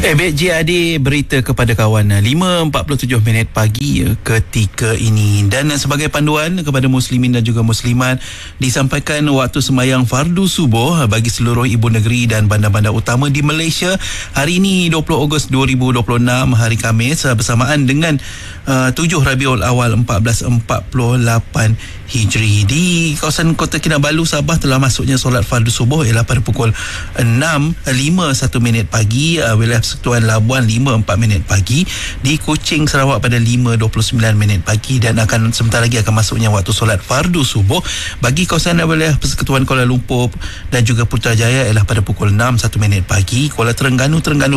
BJAD berita kepada kawan 5.47 pagi ketika ini. Dan sebagai panduan kepada muslimin dan juga muslimat, disampaikan waktu sembahyang fardu subuh bagi seluruh ibu negeri dan bandar-bandar utama di Malaysia hari ini 20 Ogos 2026, hari Khamis, bersamaan dengan 7 Rabiul Awal 1448 Hijri. Di kawasan Kota Kinabalu, Sabah, telah masuknya solat fardu subuh ialah pada pukul 6.51 pagi, wilayah Persekutuan Labuan 5.4 pagi, di Kuching, Sarawak pada 5.29 pagi, dan akan sebentar lagi akan masuknya waktu solat fardu subuh bagi kawasan wilayah Persekutuan Kuala Lumpur dan juga Putrajaya ialah pada pukul 6.1 pagi, Kuala Terengganu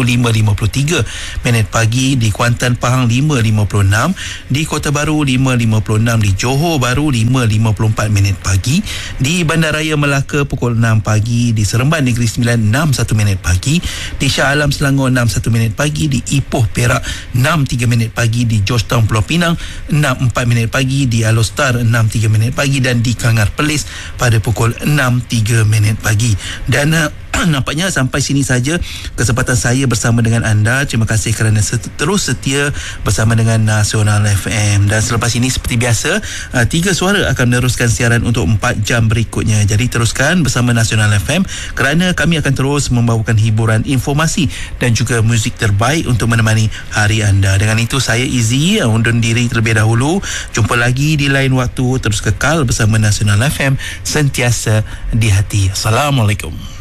5.53 pagi, di Kuantan, Pahang 5.56, di Kota Baru 5.56, di Johor Bahru 5.54 pagi, di Bandaraya Melaka pukul 6 pagi, di Seremban Negeri Sembilan 6.1 pagi, di Shah Alam Selangor 6.1 pagi, di Ipoh Perak 6.3 pagi, di Georgetown Pulau Pinang 6.4 pagi, di Alostar 6.3 pagi, dan di Kangar Perlis pada pukul 6.3 pagi. Dan nampaknya sampai sini saja kesempatan saya bersama dengan anda. Terima kasih kerana terus setia bersama dengan Nasional FM. Dan selepas ini seperti biasa, 3 suara akan meneruskan siaran untuk 4 jam berikutnya. Jadi teruskan bersama Nasional FM kerana kami akan terus membawakan hiburan, informasi dan juga muzik terbaik untuk menemani hari anda. Dengan itu saya Izzy undur diri terlebih dahulu. Jumpa lagi di lain waktu. Terus kekal bersama Nasional FM, sentiasa di hati. Assalamualaikum.